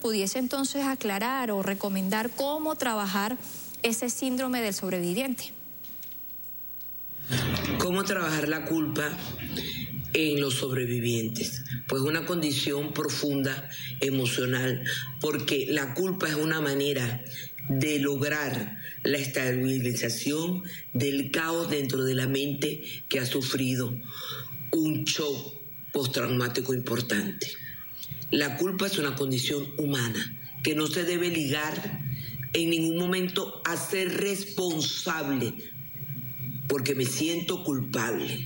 pudiese entonces aclarar o recomendar cómo trabajar ese síndrome del sobreviviente. ¿Cómo trabajar la culpa en los sobrevivientes? Pues una condición profunda emocional, porque la culpa es una manera de lograr la estabilización del caos dentro de la mente que ha sufrido un shock postraumático importante. La culpa es una condición humana que no se debe ligar en ningún momento a ser responsable porque me siento culpable.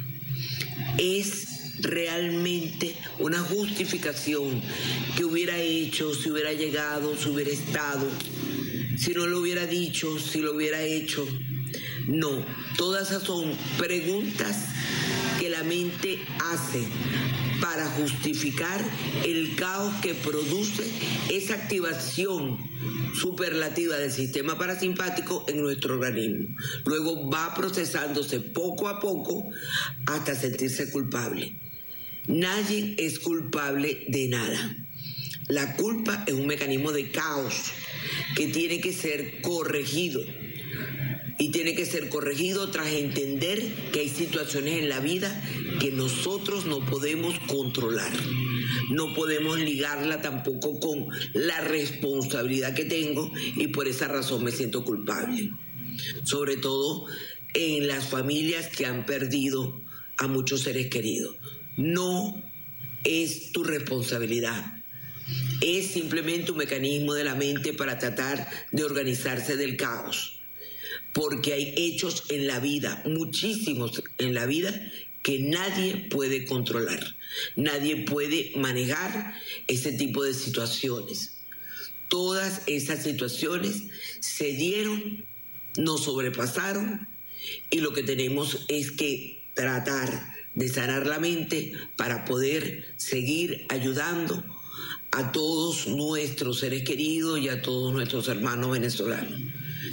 Es realmente una justificación que hubiera hecho, si hubiera llegado, si hubiera estado, si no lo hubiera dicho, si lo hubiera hecho. No, todas esas son preguntas que la mente hace para justificar el caos que produce esa activación superlativa del sistema parasimpático en nuestro organismo. Luego va procesándose poco a poco hasta sentirse culpable. Nadie es culpable de nada. La culpa es un mecanismo de caos que tiene que ser corregido. Y tiene que ser corregido tras entender que hay situaciones en la vida que nosotros no podemos controlar. No podemos ligarla tampoco con la responsabilidad que tengo y por esa razón me siento culpable. Sobre todo en las familias que han perdido a muchos seres queridos. No es tu responsabilidad. Es simplemente un mecanismo de la mente para tratar de organizarse del caos. Porque hay hechos en la vida, muchísimos en la vida, que nadie puede controlar. Nadie puede manejar ese tipo de situaciones. Todas esas situaciones se dieron, nos sobrepasaron y lo que tenemos es que tratar de sanar la mente para poder seguir ayudando a todos nuestros seres queridos y a todos nuestros hermanos venezolanos.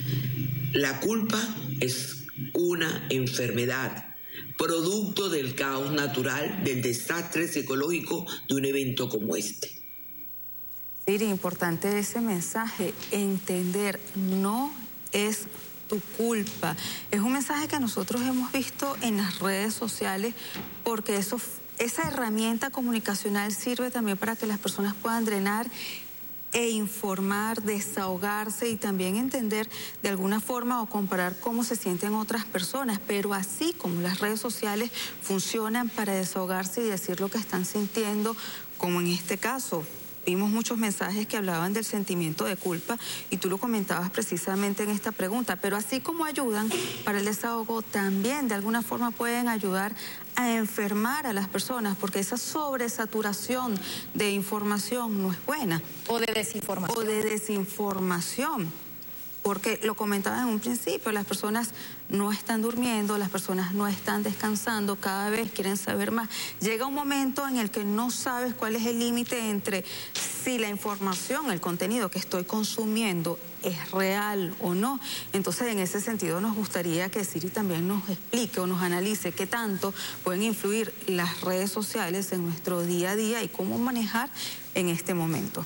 La culpa es una enfermedad, producto del caos natural, del desastre psicológico de un evento como este. Sí, importante ese mensaje, entender, no es tu culpa. Es un mensaje que nosotros hemos visto en las redes sociales porque esa herramienta comunicacional sirve también para que las personas puedan drenar e informar, desahogarse y también entender de alguna forma o comparar cómo se sienten otras personas, pero así como las redes sociales funcionan para desahogarse y decir lo que están sintiendo, como en este caso. Vimos muchos mensajes que hablaban del sentimiento de culpa y tú lo comentabas precisamente en esta pregunta, pero así como ayudan para el desahogo, también de alguna forma pueden ayudar a enfermar a las personas, porque esa sobresaturación de información no es buena. O de desinformación. O de desinformación. Porque lo comentaba en un principio, las personas no están durmiendo, las personas no están descansando, cada vez quieren saber más. Llega un momento en el que no sabes cuál es el límite entre si la información, el contenido que estoy consumiendo es real o no. Entonces, en ese sentido, nos gustaría que Siri también nos explique o nos analice qué tanto pueden influir las redes sociales en nuestro día a día y cómo manejar en este momento.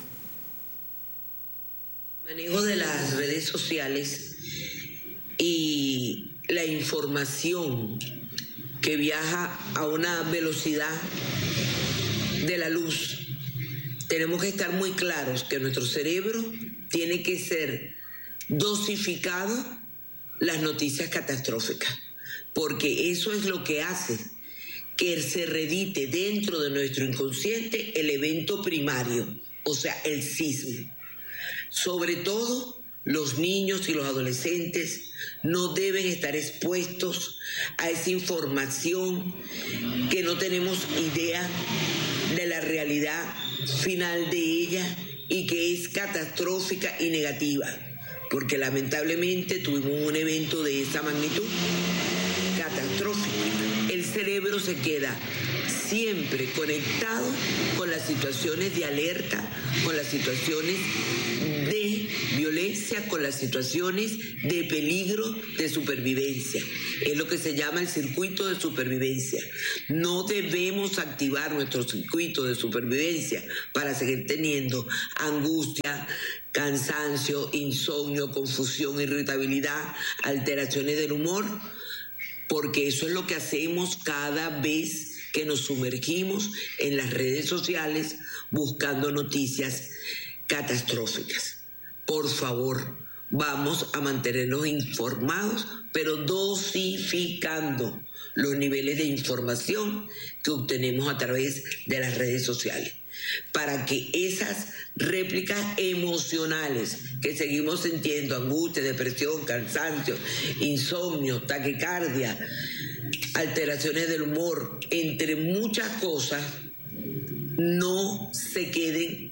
Manejo de las redes sociales y la información que viaja a una velocidad de la luz. Tenemos que estar muy claros que nuestro cerebro tiene que ser dosificado las noticias catastróficas, porque eso es lo que hace que se reedite dentro de nuestro inconsciente el evento primario, o sea, el sismo. Sobre todo, los niños y los adolescentes no deben estar expuestos a esa información que no tenemos idea de la realidad final de ella y que es catastrófica y negativa, porque lamentablemente tuvimos un evento de esa magnitud catastrófica. El cerebro se queda siempre conectado con las situaciones de alerta, con las situaciones de violencia, con las situaciones de peligro de supervivencia. Es lo que se llama el circuito de supervivencia. No debemos activar nuestro circuito de supervivencia para seguir teniendo angustia, cansancio, insomnio, confusión, irritabilidad, alteraciones del humor, porque eso es lo que hacemos cada vez que nos sumergimos en las redes sociales buscando noticias catastróficas. Por favor, vamos a mantenernos informados, pero dosificando los niveles de información que obtenemos a través de las redes sociales, para que esas réplicas emocionales que seguimos sintiendo, angustia, depresión, cansancio, insomnio, taquicardia, alteraciones del humor, entre muchas cosas, no se queden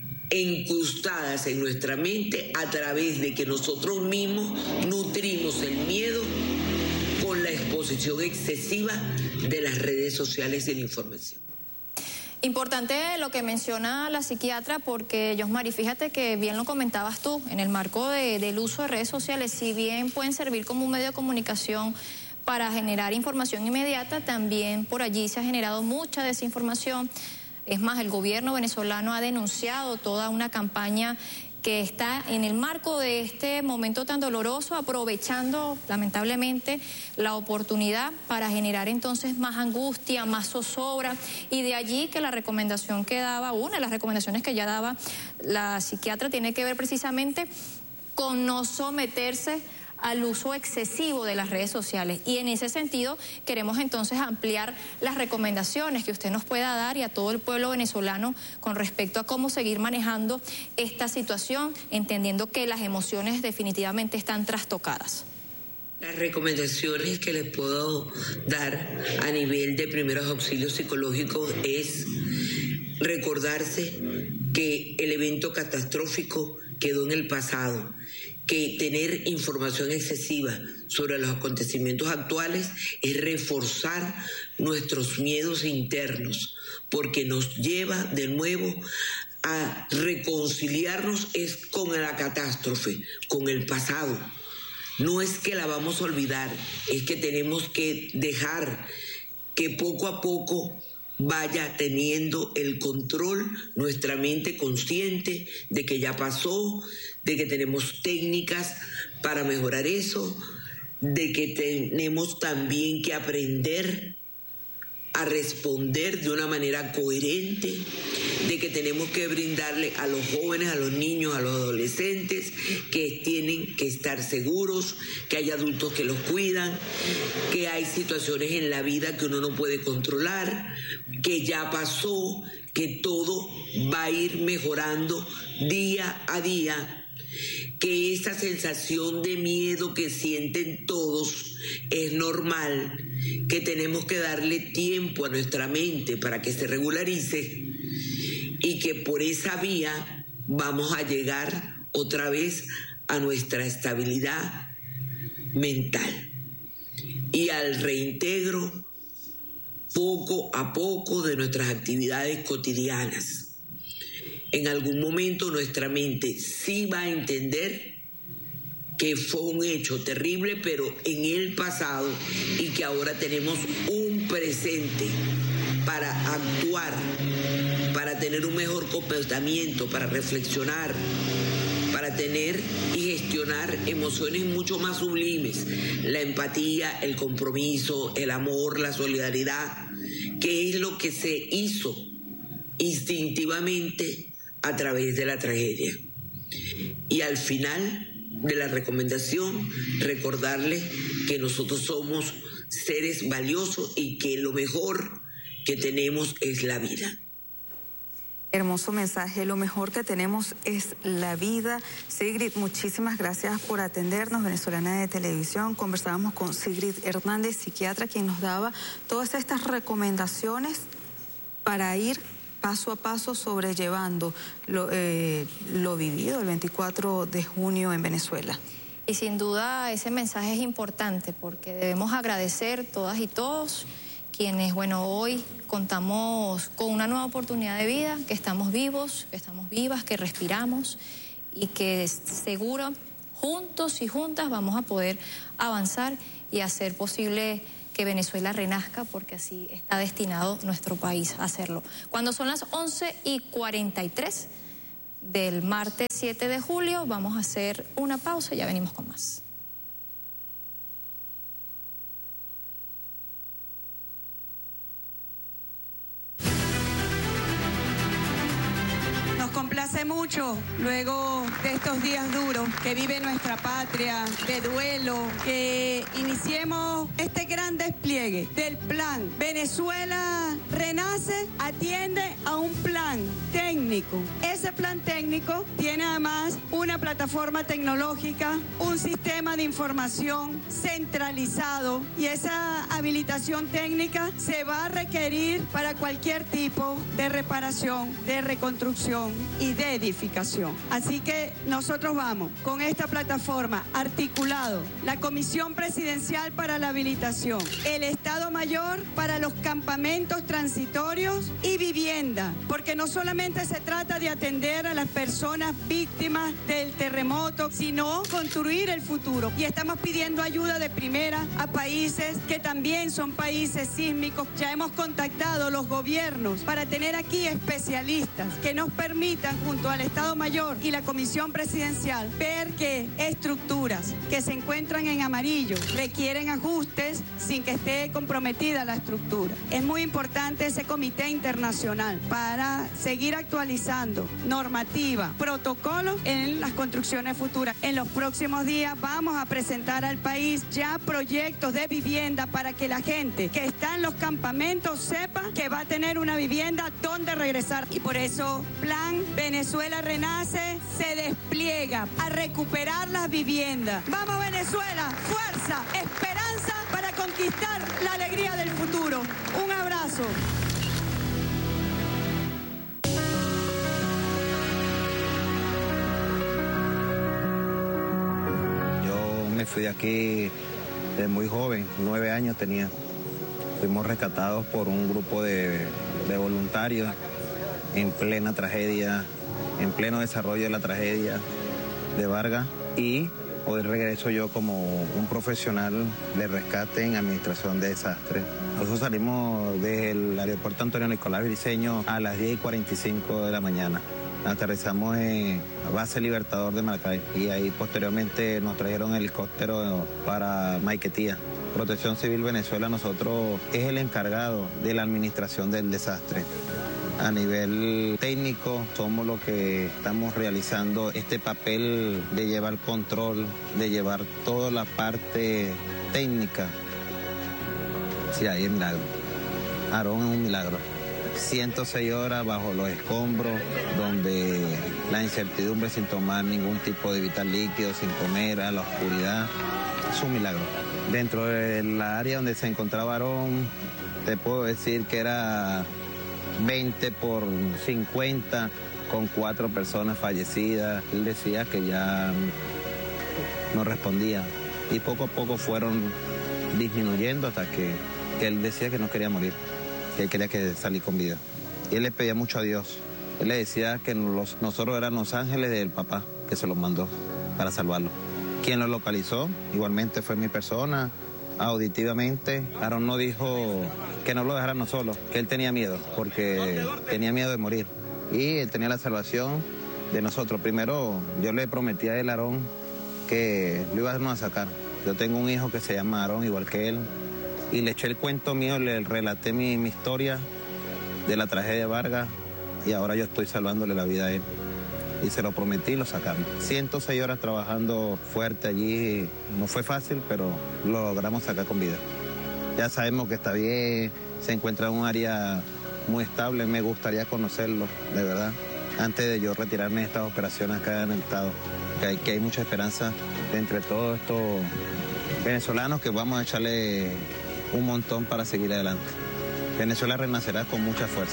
incrustadas en nuestra mente a través de que nosotros mismos nutrimos el miedo con la exposición excesiva de las redes sociales y la información. Importante lo que menciona la psiquiatra, porque Yosmari, fíjate que bien lo comentabas tú, en el marco del uso de redes sociales, si bien pueden servir como un medio de comunicación para generar información inmediata, también por allí se ha generado mucha desinformación. Es más, el gobierno venezolano ha denunciado toda una campaña que está en el marco de este momento tan doloroso, aprovechando lamentablemente la oportunidad para generar entonces más angustia, más zozobra, y de allí que la recomendación que daba, una de las recomendaciones que ya daba la psiquiatra, tiene que ver precisamente con no someterse al uso excesivo de las redes sociales. Y en ese sentido queremos entonces ampliar las recomendaciones que usted nos pueda dar y a todo el pueblo venezolano con respecto a cómo seguir manejando esta situación, entendiendo que las emociones definitivamente están trastocadas. Las recomendaciones que les puedo dar a nivel de primeros auxilios psicológicos es recordarse que el evento catastrófico quedó en el pasado, que tener información excesiva sobre los acontecimientos actuales es reforzar nuestros miedos internos, porque nos lleva de nuevo a reconciliarnos es con la catástrofe, con el pasado. No es que la vamos a olvidar, es que tenemos que dejar que poco a poco vaya teniendo el control nuestra mente consciente de que ya pasó, de que tenemos técnicas para mejorar eso, de que tenemos también que aprender a responder de una manera coherente, de que tenemos que brindarle a los jóvenes, a los niños, a los adolescentes, que tienen que estar seguros, que hay adultos que los cuidan, que hay situaciones en la vida que uno no puede controlar, que ya pasó, que todo va a ir mejorando día a día, que esa sensación de miedo que sienten todos es normal, que tenemos que darle tiempo a nuestra mente para que se regularice y que por esa vía vamos a llegar otra vez a nuestra estabilidad mental y al reintegro poco a poco de nuestras actividades cotidianas. En algún momento nuestra mente sí va a entender que fue un hecho terrible, pero en el pasado, y que ahora tenemos un presente para actuar, para tener un mejor comportamiento, para reflexionar, para tener y gestionar emociones mucho más sublimes, la empatía, el compromiso, el amor, la solidaridad, que es lo que se hizo instintivamente a través de la tragedia. Y al final de la recomendación, recordarles que nosotros somos seres valiosos y que lo mejor que tenemos es la vida. Hermoso mensaje, lo mejor que tenemos es la vida. Sigrid, muchísimas gracias por atendernos, Venezolana de Televisión. Conversábamos con Sigrid Hernández, psiquiatra, quien nos daba todas estas recomendaciones para ir paso a paso sobrellevando lo vivido el 24 de junio en Venezuela. Y sin duda ese mensaje es importante porque debemos agradecer todas y todos quienes, bueno, hoy contamos con una nueva oportunidad de vida, que estamos vivos, que estamos vivas, que respiramos y que seguro juntos y juntas vamos a poder avanzar y hacer posible que Venezuela renazca, porque así está destinado nuestro país a hacerlo. Cuando son las 11:43 del martes 7 de julio, vamos a hacer una pausa y ya venimos con más. Nos complace mucho, luego de estos días duros que vive nuestra patria, de duelo, que iniciemos este gran despliegue del plan Venezuela Renace, atiende a un plan técnico. Ese plan técnico tiene además una plataforma tecnológica, un sistema de información centralizado, y esa habilitación técnica se va a requerir para cualquier tipo de reparación, de reconstrucción y de edificación. Así que nosotros vamos con esta plataforma articulado, la Comisión Presidencial para la Habilitación, el Estado Mayor para los campamentos transitorios y vivienda, porque no solamente se trata de atender a las personas víctimas del terremoto, sino construir el futuro. Y estamos pidiendo ayuda de primera a países que también son países sísmicos. Ya hemos contactado los gobiernos para tener aquí especialistas que nos permitan, junto al Estado Mayor y la Comisión Presidencial, ver que estructuras que se encuentran en amarillo requieren ajustes sin que esté comprometida la estructura. Es muy importante ese comité internacional para seguir actualizando normativa, protocolos en las construcciones futuras. En los próximos días vamos a presentar al país ya proyectos de vivienda para que la gente que está en los campamentos sepa que va a tener una vivienda donde regresar. Y por eso Plan Venezuela Renace se despliega a recuperar las viviendas. ¡Vamos Venezuela! ¡Fuerza! ¡Esperanza para conquistar la alegría del futuro! Un abrazo. Yo me fui de aquí de muy joven, 9 años tenía. Fuimos rescatados por un grupo de voluntarios en plena tragedia, en pleno desarrollo de la tragedia de Vargas, y hoy regreso yo como un profesional de rescate en administración de desastres. Nosotros salimos del aeropuerto Antonio Nicolás Briceño a las 10:45 de la mañana. Aterrizamos en la base Libertador de Maracay y ahí posteriormente nos trajeron helicóptero para Maiquetía. Protección Civil Venezuela nosotros es el encargado de la administración del desastre. A nivel técnico somos los que estamos realizando este papel de llevar control, de llevar toda la parte técnica. Sí, ahí es milagro. Aarón es un milagro. 106 horas bajo los escombros, donde la incertidumbre sin tomar ningún tipo de vital líquido, sin comer, a la oscuridad, es un milagro. Dentro de la área donde se encontraba Aarón, te puedo decir que era 20 por 50, con 4 personas fallecidas. Él decía que ya no respondía y poco a poco fueron disminuyendo hasta que él decía que no quería morir, que él quería salir con vida. Y él le pedía mucho a Dios. Él le decía que nosotros eran los ángeles del papá que se los mandó para salvarlo. Quien lo localizó igualmente fue mi persona. Auditivamente, Aarón no dijo que no lo dejáramos solos, que él tenía miedo, porque tenía miedo de morir. Y él tenía la salvación de nosotros. Primero, yo le prometí a él, Aarón, que lo íbamos a sacar. Yo tengo un hijo que se llama Aarón, igual que él, y le eché el cuento mío, le relaté mi historia de la tragedia de Vargas, y ahora yo estoy salvándole la vida a él. Y se lo prometí y lo sacamos. 106 horas trabajando fuerte allí. No fue fácil, pero lo logramos sacar con vida. Ya sabemos que está bien, se encuentra en un área muy estable. Me gustaría conocerlo, de verdad, antes de yo retirarme de estas operaciones acá en el estado. Que hay mucha esperanza entre todos estos venezolanos, que vamos a echarle un montón para seguir adelante. Venezuela renacerá con mucha fuerza.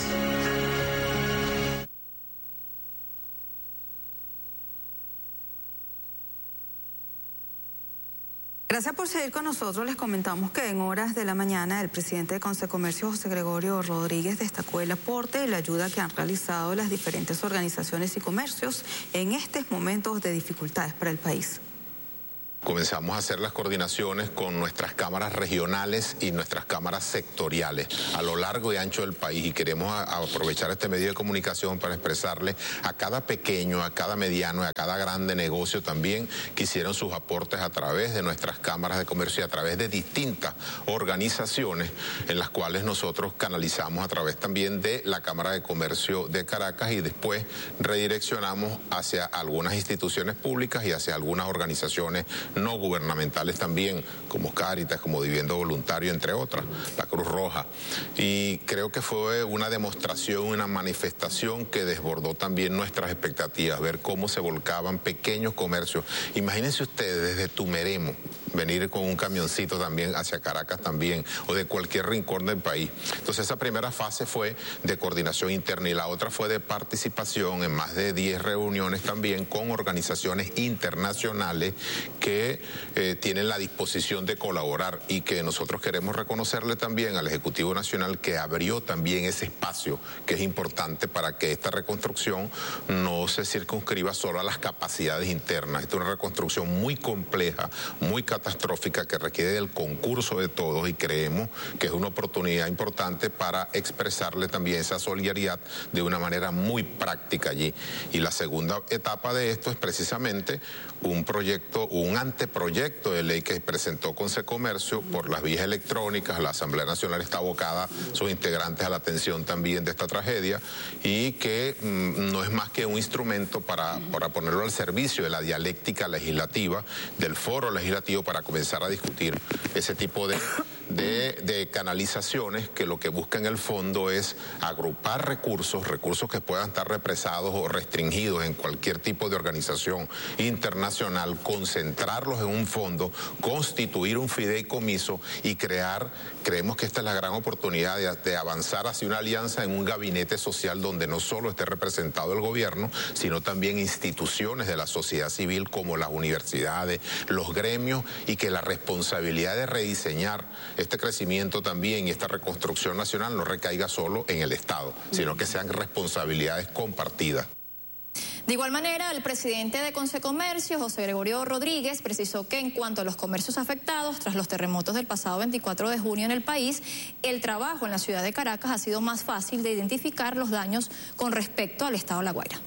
Gracias por seguir con nosotros. Les comentamos que en horas de la mañana el presidente de Concecomercio, José Gregorio Rodríguez, destacó el aporte y la ayuda que han realizado las diferentes organizaciones y comercios en estos momentos de dificultades para el país. Comenzamos a hacer las coordinaciones con nuestras cámaras regionales y nuestras cámaras sectoriales a lo largo y ancho del país, y queremos aprovechar este medio de comunicación para expresarle a cada pequeño, a cada mediano y a cada grande negocio también que hicieron sus aportes a través de nuestras cámaras de comercio y a través de distintas organizaciones en las cuales nosotros canalizamos a través también de la Cámara de Comercio de Caracas, y después redireccionamos hacia algunas instituciones públicas y hacia algunas organizaciones no gubernamentales también, como Cáritas, como Viviendo Voluntario, entre otras, la Cruz Roja. Y creo que fue una demostración, una manifestación que desbordó también nuestras expectativas, ver cómo se volcaban pequeños comercios. Imagínense ustedes desde Tumeremo, venir con un camioncito también hacia Caracas también, o de cualquier rincón del país. Entonces esa primera fase fue de coordinación interna y la otra fue de participación en más de 10 reuniones también con organizaciones internacionales que tienen la disposición de colaborar, y que nosotros queremos reconocerle también al Ejecutivo Nacional que abrió también ese espacio que es importante para que esta reconstrucción no se circunscriba solo a las capacidades internas. Esta es una reconstrucción muy compleja, muy catastrófica, que requiere del concurso de todos, y creemos que es una oportunidad importante para expresarle también esa solidaridad de una manera muy práctica allí. Y la segunda etapa de esto es precisamente un proyecto, un anteproyecto de ley que presentó Concecomercio por las vías electrónicas. La Asamblea Nacional está abocada, sus integrantes, a la atención también de esta tragedia, y que no es más que un instrumento para ponerlo al servicio de la dialéctica legislativa, del foro legislativo, para comenzar a discutir ese tipo de canalizaciones que lo que busca en el fondo es agrupar recursos que puedan estar represados o restringidos en cualquier tipo de organización internacional, concentrarlos en un fondo, constituir un fideicomiso y creemos que esta es la gran oportunidad de avanzar hacia una alianza en un gabinete social donde no solo esté representado el gobierno, sino también instituciones de la sociedad civil como las universidades, los gremios, y que la responsabilidad de rediseñar este crecimiento también y esta reconstrucción nacional no recaiga solo en el Estado, sino que sean responsabilidades compartidas. De igual manera, el presidente de Concecomercio, José Gregorio Rodríguez, precisó que en cuanto a los comercios afectados tras los terremotos del pasado 24 de junio en el país, el trabajo en la ciudad de Caracas ha sido más fácil de identificar los daños con respecto al estado de La Guaira.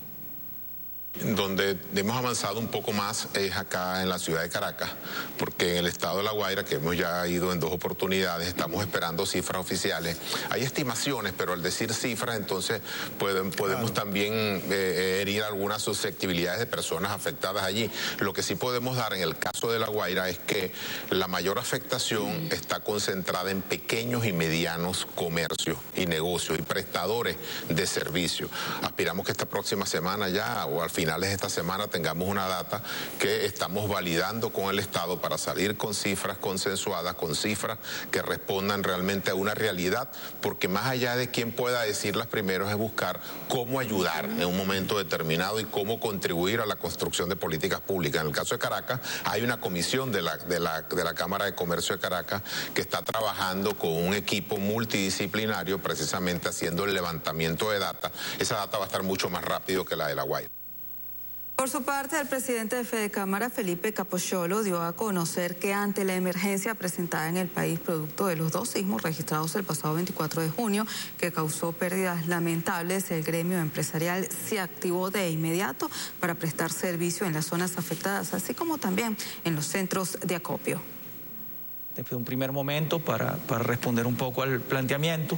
Donde hemos avanzado un poco más es acá en la ciudad de Caracas, porque en el estado de La Guaira, que hemos ya ido en 2 oportunidades, estamos esperando cifras oficiales. Hay estimaciones, pero al decir cifras, entonces podemos también herir algunas susceptibilidades de personas afectadas allí. Lo que sí podemos dar en el caso de La Guaira es que la mayor afectación está concentrada en pequeños y medianos comercios y negocios y prestadores de servicios. Aspiramos que esta próxima semana ya, o al finales de esta semana, tengamos una data que estamos validando con el Estado para salir con cifras consensuadas, con cifras que respondan realmente a una realidad, porque más allá de quién pueda decirlas primero es buscar cómo ayudar en un momento determinado y cómo contribuir a la construcción de políticas públicas. En el caso de Caracas hay una comisión de la Cámara de Comercio de Caracas que está trabajando con un equipo multidisciplinario precisamente haciendo el levantamiento de data. Esa data va a estar mucho más rápido que la de La Guaira. Por su parte, el presidente de Fedecámara, Felipe Capocciolo, dio a conocer que ante la emergencia presentada en el país producto de los 2 sismos registrados el pasado 24 de junio, que causó pérdidas lamentables, el gremio empresarial se activó de inmediato para prestar servicio en las zonas afectadas, así como también en los centros de acopio. Desde un primer momento, para responder un poco al planteamiento,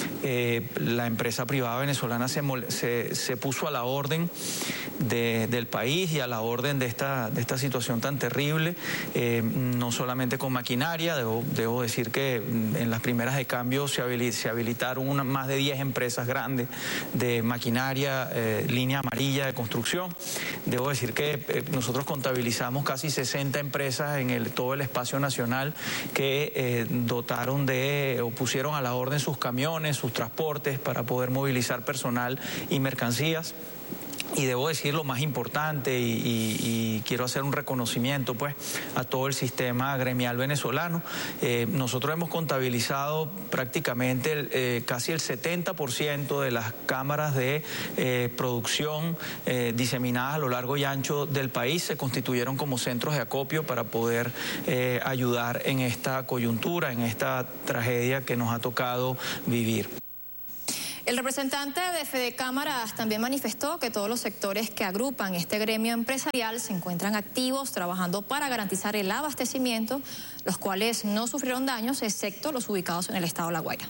la empresa privada venezolana se puso a la orden del país y a la orden de esta situación tan terrible, no solamente con maquinaria. Debo decir que en las primeras de cambio se habilitaron más de 10 empresas grandes de maquinaria, línea amarilla de construcción. Debo decir que nosotros contabilizamos casi 60 empresas en todo el espacio nacional que dotaron o pusieron a la orden sus camiones, sus transportes para poder movilizar personal y mercancías. Y debo decir lo más importante y quiero hacer un reconocimiento pues a todo el sistema gremial venezolano. Nosotros hemos contabilizado prácticamente casi el 70% de las cámaras de producción diseminadas a lo largo y ancho del país se constituyeron como centros de acopio para poder ayudar en esta coyuntura, en esta tragedia que nos ha tocado vivir. El representante de Fede Cámaras también manifestó que todos los sectores que agrupan este gremio empresarial se encuentran activos trabajando para garantizar el abastecimiento, los cuales no sufrieron daños, excepto los ubicados en el estado de La Guaira.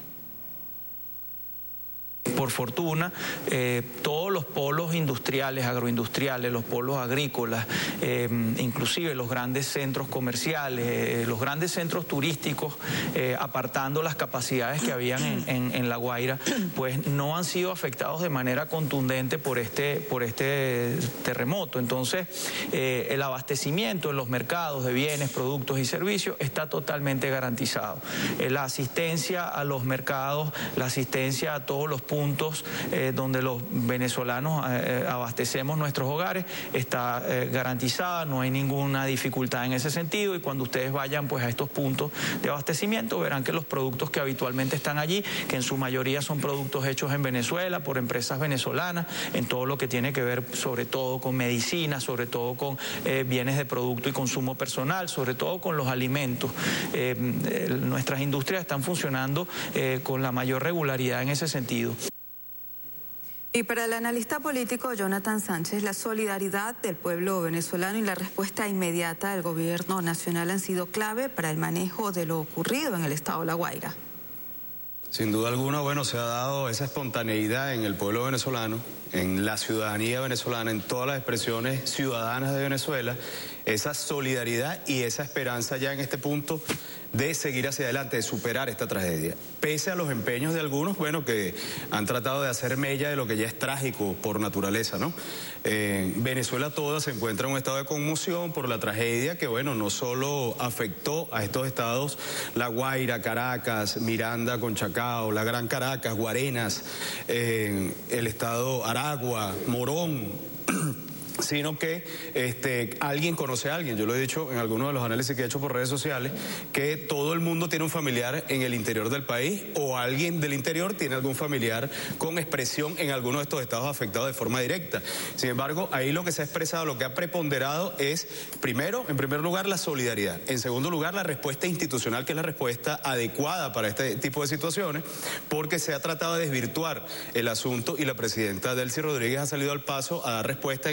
Por fortuna, todos los polos industriales, agroindustriales, los polos agrícolas, inclusive los grandes centros comerciales, los grandes centros turísticos, apartando las capacidades que habían en La Guaira, pues no han sido afectados de manera contundente por este terremoto. Entonces, el abastecimiento en los mercados de bienes, productos y servicios está totalmente garantizado. La asistencia a los mercados, la asistencia a todos los puntos donde los venezolanos abastecemos nuestros hogares está garantizada, no hay ninguna dificultad en ese sentido, y cuando ustedes vayan pues a estos puntos de abastecimiento verán que los productos que habitualmente están allí, que en su mayoría son productos hechos en Venezuela por empresas venezolanas, en todo lo que tiene que ver sobre todo con medicina, sobre todo con bienes de producto y consumo personal, sobre todo con los alimentos. Nuestras industrias están funcionando con la mayor regularidad en ese sentido. Y para el analista político Jonathan Sánchez, la solidaridad del pueblo venezolano y la respuesta inmediata del gobierno nacional han sido clave para el manejo de lo ocurrido en el estado de La Guaira. Sin duda alguna, bueno, se ha dado esa espontaneidad en el pueblo venezolano, en la ciudadanía venezolana, en todas las expresiones ciudadanas de Venezuela, esa solidaridad y esa esperanza ya en este punto de seguir hacia adelante, de superar esta tragedia. Pese a los empeños de algunos, bueno, que han tratado de hacer mella de lo que ya es trágico por naturaleza, ¿no? Venezuela toda se encuentra en un estado de conmoción por la tragedia que, bueno, no solo afectó a estos estados, La Guaira, Caracas, Miranda con Chacao, la Gran Caracas, Guarenas, el estado Aragua, Morón, sino que alguien conoce a alguien. Yo lo he dicho en algunos de los análisis que he hecho por redes sociales, que todo el mundo tiene un familiar en el interior del país, o alguien del interior tiene algún familiar con expresión en alguno de estos estados afectados de forma directa. Sin embargo, ahí lo que se ha expresado, lo que ha preponderado es, primero, en primer lugar, la solidaridad. En segundo lugar, la respuesta institucional, que es la respuesta adecuada para este tipo de situaciones, porque se ha tratado de desvirtuar el asunto y la presidenta Delcy Rodríguez ha salido al paso a dar respuesta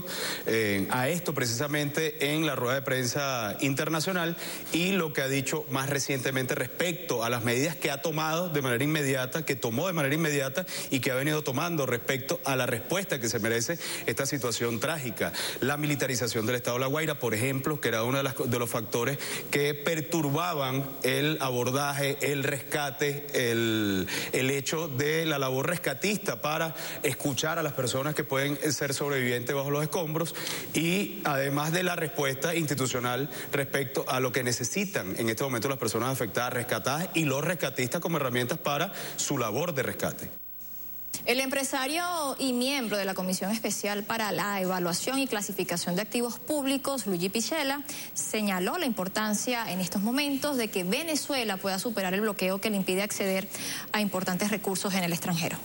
a esto precisamente en la rueda de prensa internacional, y lo que ha dicho más recientemente respecto a las medidas que ha tomado de manera inmediata, que tomó de manera inmediata y que ha venido tomando respecto a la respuesta que se merece esta situación trágica. La militarización del estado de La Guaira, por ejemplo, que era uno de los factores que perturbaban el abordaje, el rescate, el hecho de la labor rescatista para escuchar a las personas que pueden ser sobrevivientes bajo los escombros, y además de la respuesta institucional respecto a lo que necesitan en este momento las personas afectadas, rescatadas, y los rescatistas como herramientas para su labor de rescate. El empresario y miembro de la Comisión Especial para la Evaluación y Clasificación de Activos Públicos, Luigi Pichela, señaló la importancia en estos momentos de que Venezuela pueda superar el bloqueo que le impide acceder a importantes recursos en el extranjero.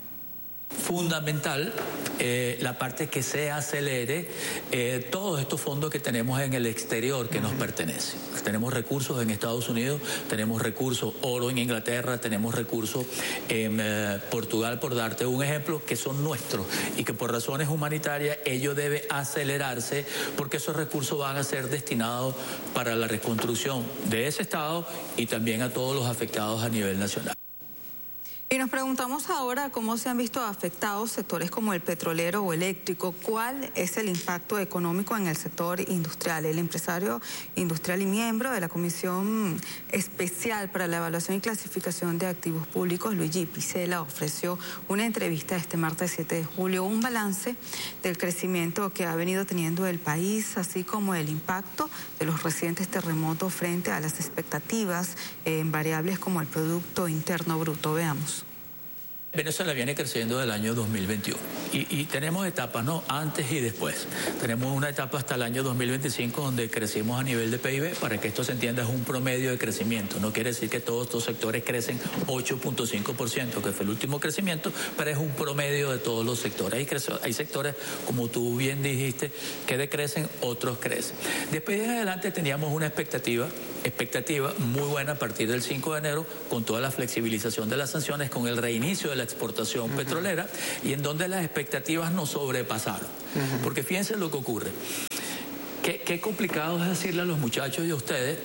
Fundamental la parte que se acelere todos estos fondos que tenemos en el exterior que nos pertenecen. Tenemos recursos en Estados Unidos, tenemos recursos oro en Inglaterra, tenemos recursos en Portugal, por darte un ejemplo, que son nuestros y que por razones humanitarias ello debe acelerarse, porque esos recursos van a ser destinados para la reconstrucción de ese estado y también a todos los afectados a nivel nacional. Y nos preguntamos ahora cómo se han visto afectados sectores como el petrolero o eléctrico. ¿Cuál es el impacto económico en el sector industrial? El empresario industrial y miembro de la Comisión Especial para la Evaluación y Clasificación de Activos Públicos, Luigi Pichela, ofreció una entrevista este martes 7 de julio, un balance del crecimiento que ha venido teniendo el país, así como el impacto de los recientes terremotos frente a las expectativas en variables como el Producto Interno Bruto. Veamos. Venezuela viene creciendo del año 2021 y tenemos etapas, ¿no? Antes y después. Tenemos una etapa hasta el año 2025 donde crecimos a nivel de PIB. Para que esto se entienda, es un promedio de crecimiento. No quiere decir que todos estos sectores crecen 8.5%, que fue el último crecimiento, pero es un promedio de todos los sectores. Hay sectores, como tú bien dijiste, que decrecen, otros crecen. Después de adelante teníamos una expectativa muy buena a partir del 5 de enero, con toda la flexibilización de las sanciones, con el reinicio de la exportación petrolera, y en donde las expectativas nos sobrepasaron. Porque fíjense lo que ocurre. Qué complicado es decirle a los muchachos y a ustedes,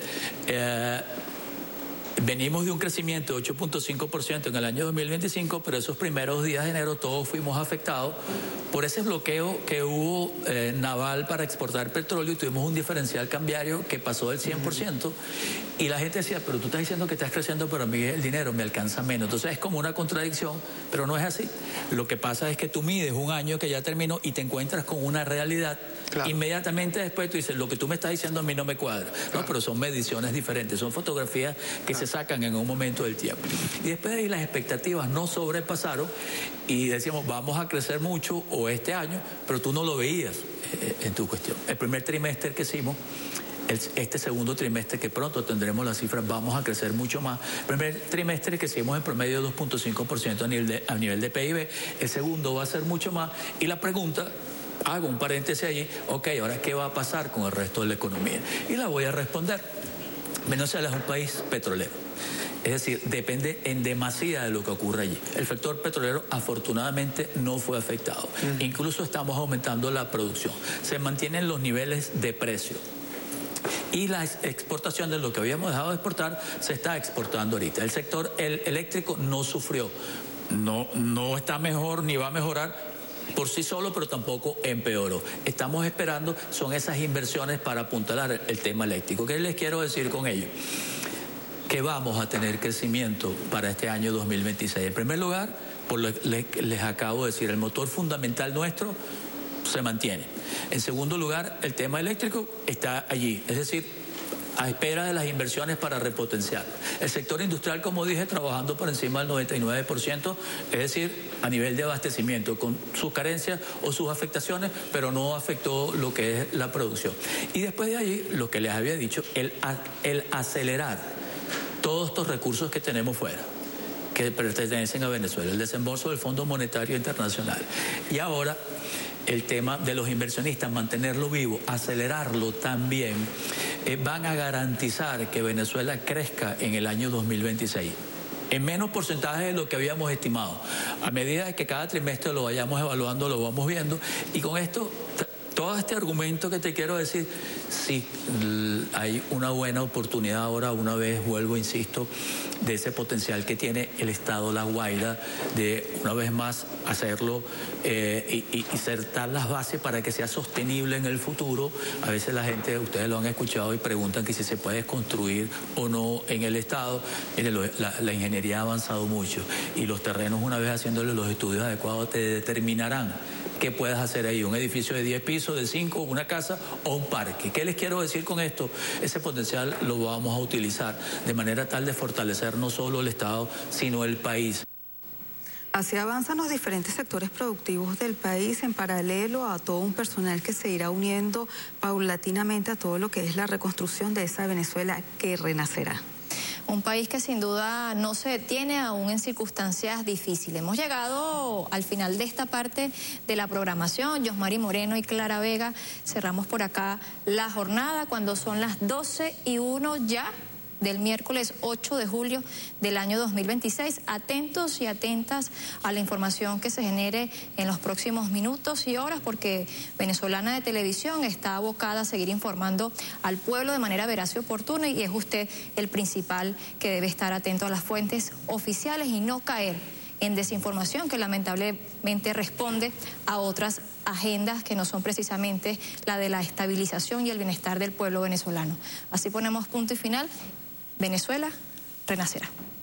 venimos de un crecimiento de 8.5% en el año 2025, pero esos primeros días de enero todos fuimos afectados por ese bloqueo que hubo naval para exportar petróleo, y tuvimos un diferencial cambiario que pasó del 100%, y la gente decía, pero tú estás diciendo que estás creciendo, pero a mí el dinero me alcanza menos. Entonces es como una contradicción, pero no es así. Lo que pasa es que tú mides un año que ya terminó y te encuentras con una realidad. Claro. Inmediatamente después tú dices, lo que tú me estás diciendo a mí no me cuadra. Claro. No, pero son mediciones diferentes, son fotografías que se sacan en un momento del tiempo. Y después de ahí las expectativas no sobrepasaron y decíamos, vamos a crecer mucho o este año, pero tú no lo veías en tu cuestión. El primer trimestre que hicimos, este segundo trimestre que pronto tendremos las cifras, vamos a crecer mucho más. El primer trimestre que hicimos en promedio 2.5% a nivel de PIB, el segundo va a ser mucho más, y la pregunta, hago un paréntesis allí, ok, ahora ¿qué va a pasar con el resto de la economía? Y la voy a responder. Venezuela es un país petrolero. Es decir, depende en demasía de lo que ocurre allí. El sector petrolero afortunadamente no fue afectado. Incluso estamos aumentando la producción. Se mantienen los niveles de precio. Y la exportación de lo que habíamos dejado de exportar se está exportando ahorita. El sector eléctrico no sufrió. No está mejor ni va a mejorar por sí solo, pero tampoco empeoró. Estamos esperando, son esas inversiones para apuntalar el tema eléctrico. ¿Qué les quiero decir con ello? Que vamos a tener crecimiento para este año 2026. En primer lugar, por lo que les acabo de decir, el motor fundamental nuestro se mantiene. En segundo lugar, el tema eléctrico está allí, es decir, a espera de las inversiones para repotenciar. El sector industrial, como dije, trabajando por encima del 99%, es decir, a nivel de abastecimiento, con sus carencias o sus afectaciones, pero no afectó lo que es la producción. Y después de allí, lo que les había dicho, el acelerar todos estos recursos que tenemos fuera, que pertenecen a Venezuela, el desembolso del Fondo Monetario Internacional. Y ahora el tema de los inversionistas, mantenerlo vivo, acelerarlo también, van a garantizar que Venezuela crezca en el año 2026. En menos porcentaje de lo que habíamos estimado. A medida que cada trimestre lo vayamos evaluando, lo vamos viendo. Y con esto, todo este argumento que te quiero decir, sí, hay una buena oportunidad ahora, una vez vuelvo, insisto, de ese potencial que tiene el Estado La Guaira, de una vez más hacerlo y sentar las bases para que sea sostenible en el futuro. A veces la gente, ustedes lo han escuchado y preguntan que si se puede construir o no en el Estado. La ingeniería ha avanzado mucho y los terrenos, una vez haciéndole los estudios adecuados, te determinarán qué puedes hacer ahí, un edificio de 10 pisos, de 5, una casa o un parque. ¿Qué les quiero decir con esto? Ese potencial lo vamos a utilizar de manera tal de fortalecer no solo el Estado, sino el país. Así avanzan los diferentes sectores productivos del país en paralelo a todo un personal que se irá uniendo paulatinamente a todo lo que es la reconstrucción de esa Venezuela que renacerá. Un país que sin duda no se detiene aún en circunstancias difíciles. Hemos llegado al final de esta parte de la programación. Yosmari Moreno y Clara Vega, cerramos por acá la jornada cuando son las 12:01 ya del miércoles 8 de julio del año 2026. Atentos y atentas a la información que se genere en los próximos minutos y horas, porque Venezolana de Televisión está abocada a seguir informando al pueblo de manera veraz y oportuna, y es usted el principal que debe estar atento a las fuentes oficiales y no caer en desinformación que lamentablemente responde a otras agendas que no son precisamente la de la estabilización y el bienestar del pueblo venezolano. Así ponemos punto y final. Venezuela renacerá.